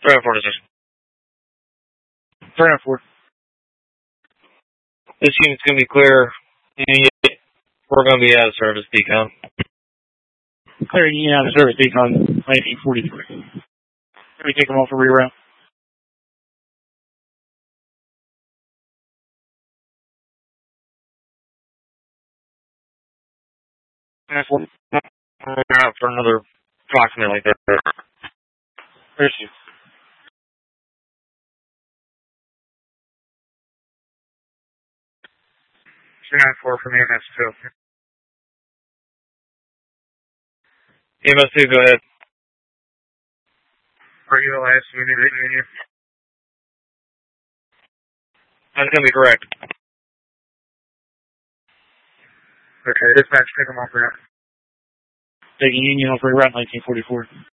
394 decision. 394. This unit's going to be clear. We're going to be out of service, decon. Clear unit out of service, decon 1943. Can we take them off a reroute? Out for another approximately 30 minutes. Where's you? 294 from EMS2. EMS2, go ahead. Are you the last unit in here? That's going to be correct. Okay, dispatch, take them off route. Taking Union off reroute 1944.